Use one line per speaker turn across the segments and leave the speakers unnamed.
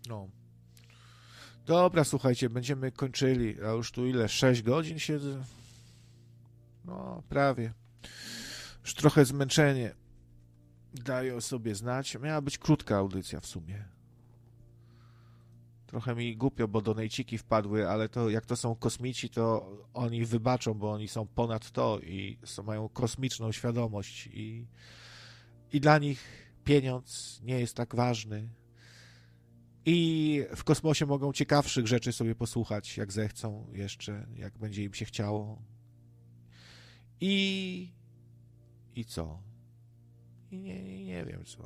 No. Dobra, słuchajcie, będziemy kończyli. A już tu ile? 6 godzin siedzę? No, prawie. Już trochę zmęczenie daje o sobie znać. Miała być krótka audycja w sumie. Trochę mi głupio, bo donejciki wpadły, ale to jak to są kosmici, to oni wybaczą, bo oni są ponad to i mają kosmiczną świadomość i dla nich pieniądz nie jest tak ważny. I w kosmosie mogą ciekawszych rzeczy sobie posłuchać, jak zechcą jeszcze, jak będzie im się chciało. I co? I nie wiem co.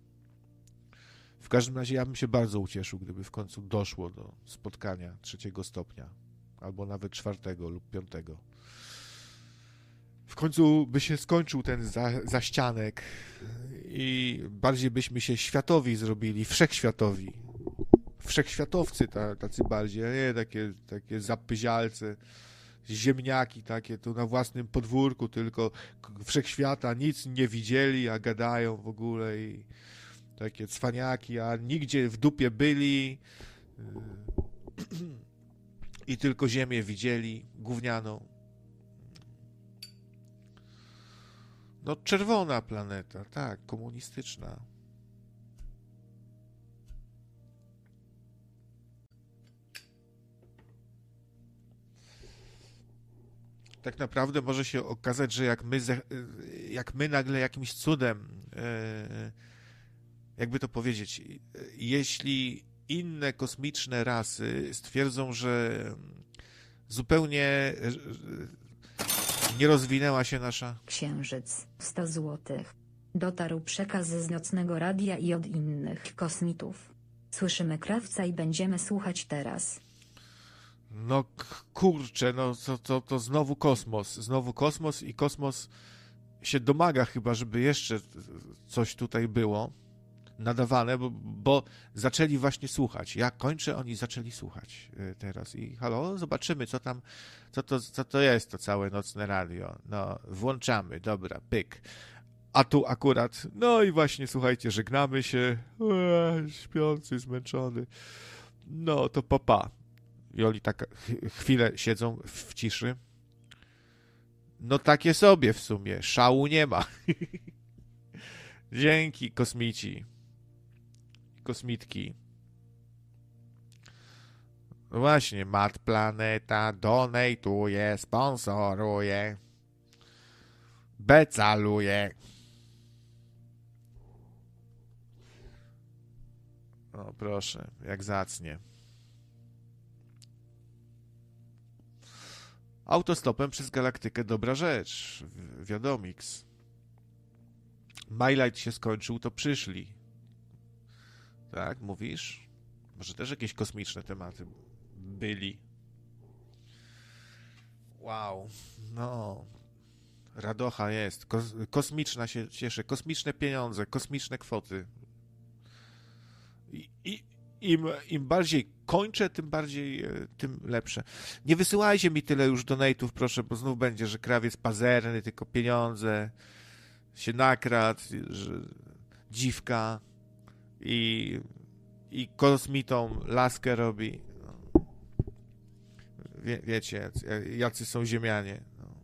W każdym razie ja bym się bardzo ucieszył, gdyby w końcu doszło do spotkania 3. stopnia, albo nawet 4. lub 5. W końcu by się skończył ten zaścianek i bardziej byśmy się światowi zrobili, wszechświatowi. Wszechświatowcy tacy bardziej, a nie takie zapyzialce, ziemniaki takie tu na własnym podwórku, tylko wszechświata nic nie widzieli, a gadają w ogóle i takie cwaniaki, a nigdzie w dupie byli i tylko ziemię widzieli gównianą. No czerwona planeta, tak, komunistyczna. Tak naprawdę może się okazać, że jak my nagle jakimś cudem, jakby to powiedzieć, jeśli inne kosmiczne rasy stwierdzą, że zupełnie nie rozwinęła się nasza...
Księżyc, 100 złotych. Dotarł przekaz z nocnego radia i od innych kosmitów. Słyszymy krawca i będziemy słuchać teraz.
No kurczę, no to znowu kosmos i kosmos się domaga chyba, żeby jeszcze coś tutaj było nadawane, bo zaczęli właśnie słuchać. Ja kończę, oni zaczęli słuchać teraz i halo, zobaczymy co to jest to całe nocne radio. No, włączamy, dobra, pyk. A tu akurat, no i właśnie słuchajcie, żegnamy się, śpiący, zmęczony. No to pa. I oni tak chwilę siedzą w ciszy. No takie sobie w sumie. Szału nie ma. Dzięki, kosmici. Kosmitki. No właśnie, Mat Planeta donatuje, sponsoruje, becaluje. O proszę, jak zacnie. Autostopem przez galaktykę dobra rzecz. Wiadomiks. MyLight się skończył, to przyszli. Tak, mówisz? Może też jakieś kosmiczne tematy byli. Wow. No. Radocha jest. Kosmiczna się cieszy. Kosmiczne pieniądze, kosmiczne kwoty. Im bardziej kończę, tym lepsze. Nie wysyłajcie mi tyle już donate'ów, proszę, bo znów będzie, że krawiec pazerny, tylko pieniądze się nakradł, że dziwka i kosmitą laskę robi. Wiecie, jacy są ziemianie.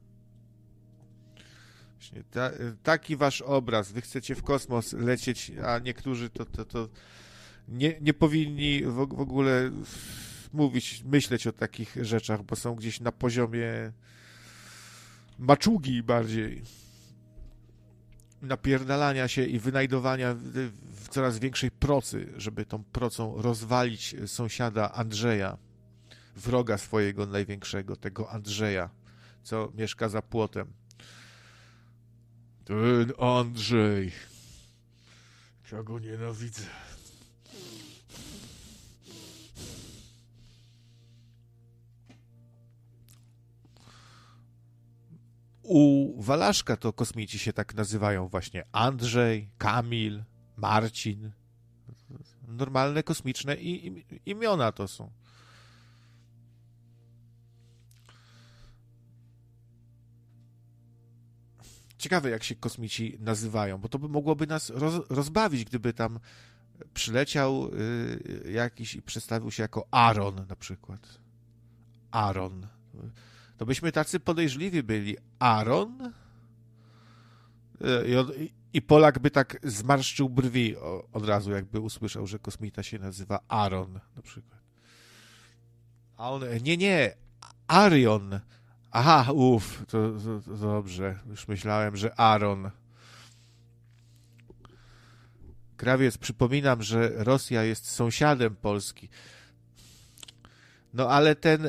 Właśnie taki wasz obraz. Wy chcecie w kosmos lecieć, a niektórzy to nie powinni w ogóle myśleć o takich rzeczach, bo są gdzieś na poziomie maczugi bardziej. Napierdalania się i wynajdowania w coraz większej procy, żeby tą procą rozwalić sąsiada Andrzeja, wroga swojego największego, tego Andrzeja, co mieszka za płotem. Ten Andrzej. Ja go nienawidzę. U Walaszka to kosmici się tak nazywają właśnie. Andrzej, Kamil, Marcin. Normalne kosmiczne imiona to są. Ciekawe, jak się kosmici nazywają, bo to by mogłoby nas rozbawić, gdyby tam przyleciał jakiś i przedstawił się jako Aaron na przykład. Aaron. To byśmy tacy podejrzliwi byli. Aaron? I Polak by tak zmarszczył brwi od razu, jakby usłyszał, że kosmita się nazywa Aaron na przykład. A on, nie, Arion. Aha, to dobrze. Już myślałem, że Aaron. Krawiec, przypominam, że Rosja jest sąsiadem Polski. No ale ten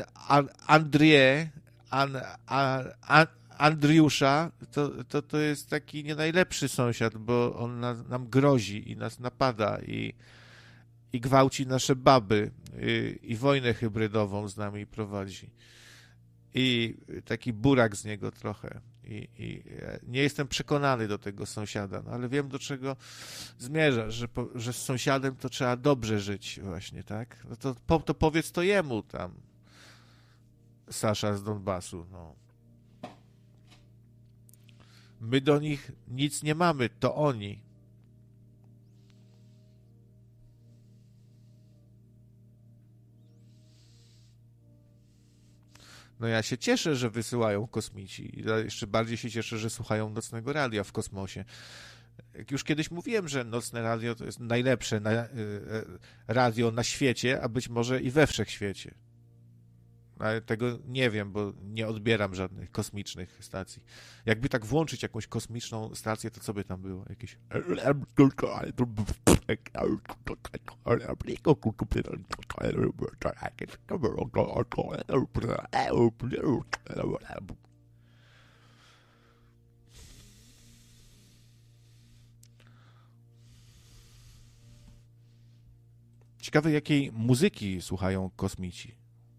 Andriusza to jest taki nie najlepszy sąsiad, bo on nam grozi i nas napada i gwałci nasze baby i wojnę hybrydową z nami prowadzi. I taki burak z niego trochę. I nie jestem przekonany do tego sąsiada, no ale wiem, do czego zmierza, że z sąsiadem to trzeba dobrze żyć właśnie, tak? No to powiedz to jemu tam, Sasza z Donbasu, no. My do nich nic nie mamy, to oni. No ja się cieszę, że wysyłają kosmici. Ja jeszcze bardziej się cieszę, że słuchają nocnego radia w kosmosie. Jak już kiedyś mówiłem, że nocne radio to jest najlepsze radio na świecie, a być może i we wszechświecie. Ale tego nie wiem, bo nie odbieram żadnych kosmicznych stacji. Jakby tak włączyć jakąś kosmiczną stację, to co by tam było? Jakieś... Ciekawe, jakiej muzyki słuchają kosmici.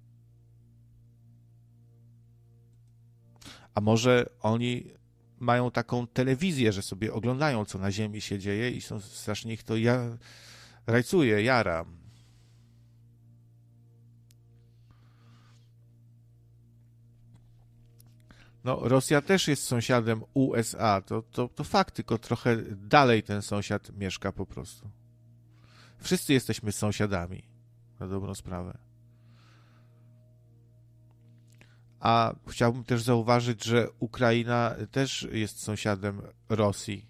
A może oni mają taką telewizję, że sobie oglądają, co na Ziemi się dzieje i są strasznie ich to rajcuje, jara. No, Rosja też jest sąsiadem USA, to fakt, tylko trochę dalej ten sąsiad mieszka po prostu. Wszyscy jesteśmy sąsiadami, na dobrą sprawę. A chciałbym też zauważyć, że Ukraina też jest sąsiadem Rosji.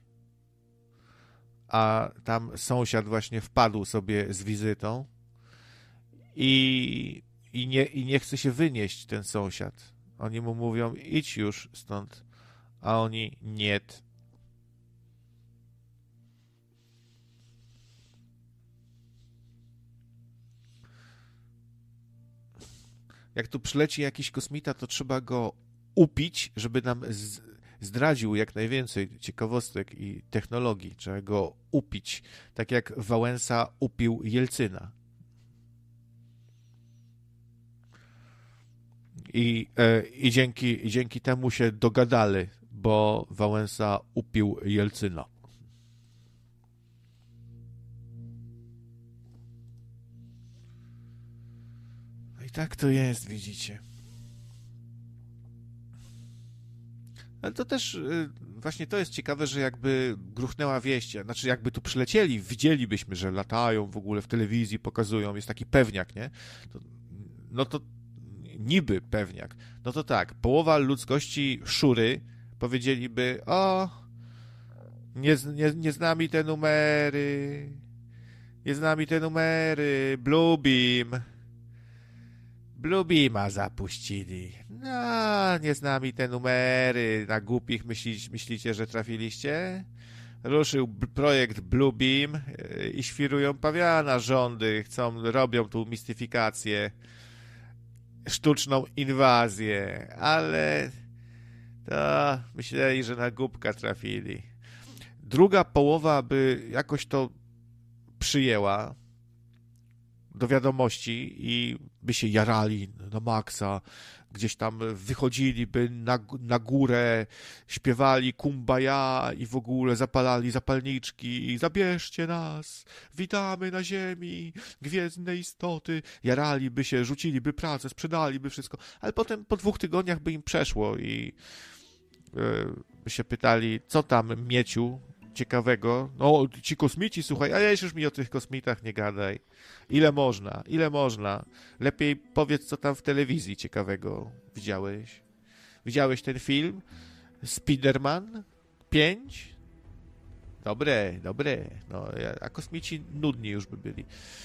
A tam sąsiad właśnie wpadł sobie z wizytą i nie chce się wynieść ten sąsiad. Oni mu mówią, idź już stąd, a oni nie. Jak tu przyleci jakiś kosmita, to trzeba go upić, żeby nam zdradził jak najwięcej ciekawostek i technologii. Trzeba go upić, tak jak Wałęsa upił Jelcyna. I dzięki temu się dogadali, bo Wałęsa upił Jelcyna. I tak to jest, widzicie. Ale to też właśnie to jest ciekawe, że jakby gruchnęła wieść, znaczy jakby tu przylecieli, widzielibyśmy, że latają w ogóle w telewizji, pokazują, jest taki pewniak, nie? No to niby pewniak. No to tak, połowa ludzkości szury powiedzieliby, o, nie z nami te numery, nie z nami te numery, Bluebeama zapuścili. No, nie z nami te numery. Na głupich myślicie, że trafiliście? Ruszył projekt Bluebeam i świrują pawiana rządy. Robią tu mistyfikację, sztuczną inwazję, ale to myśleli, że na głupka trafili. Druga połowa by jakoś to przyjęła do wiadomości i by się jarali na maksa, gdzieś tam wychodziliby na górę, śpiewali Kumbaya i w ogóle zapalali zapalniczki i zabierzcie nas, witamy na ziemi, gwiezdne istoty, jaraliby się, rzuciliby pracę, sprzedaliby wszystko, ale potem po 2 tygodniach by im przeszło i by się pytali, co tam, Mieciu, ciekawego. No, ci kosmici, słuchaj, a już mi o tych kosmitach nie gadaj. Ile można, ile można. Lepiej powiedz, co tam w telewizji ciekawego widziałeś. Widziałeś ten film? Spiderman 5? Dobre, dobre. No, a kosmici nudni już by byli.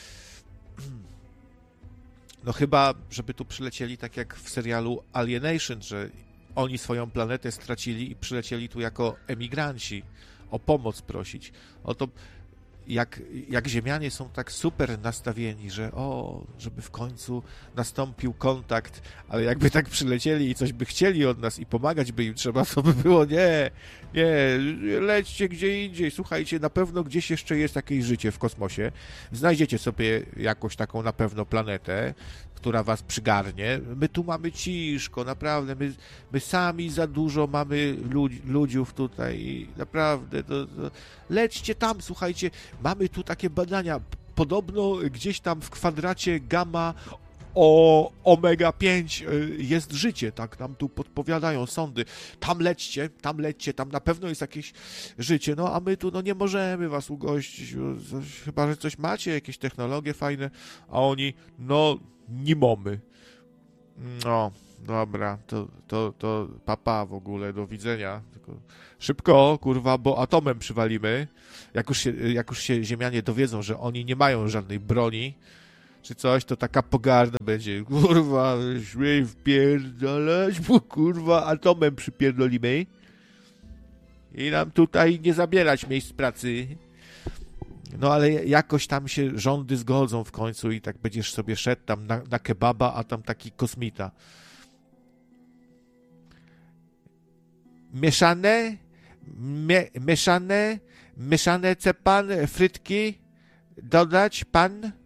No chyba, żeby tu przylecieli tak jak w serialu Alienation, że oni swoją planetę stracili i przylecieli tu jako emigranci o pomoc prosić. Oto jak Ziemianie są tak super nastawieni, że żeby w końcu nastąpił kontakt, ale jakby tak przylecieli i coś by chcieli od nas i pomagać by im trzeba, to by było nie, lećcie gdzie indziej, słuchajcie, na pewno gdzieś jeszcze jest jakieś życie w kosmosie, znajdziecie sobie jakąś taką na pewno planetę, która was przygarnie. My tu mamy ciszko, naprawdę, my sami za dużo mamy ludziów tutaj i naprawdę, to lećcie tam, słuchajcie, mamy tu takie badania, podobno gdzieś tam w kwadracie gamma omega 5 jest życie, tak nam tu podpowiadają sądy. Tam lećcie, tam na pewno jest jakieś życie, no a my tu nie możemy was ugościć, chyba że coś macie, jakieś technologie fajne, a oni, nie mamy. No, dobra, to papa w ogóle, do widzenia. Tylko szybko, kurwa, bo atomem przywalimy. Jak już się Ziemianie dowiedzą, że oni nie mają żadnej broni, czy coś, to taka pogarda będzie. Kurwa, śmiej wpierdalać, bo kurwa atomem przypierdolimy i nam tutaj nie zabierać miejsc pracy. No ale jakoś tam się rządy zgodzą w końcu i tak będziesz sobie szedł tam na kebaba, a tam taki kosmita. Mieszane chce pan frytki dodać, pan?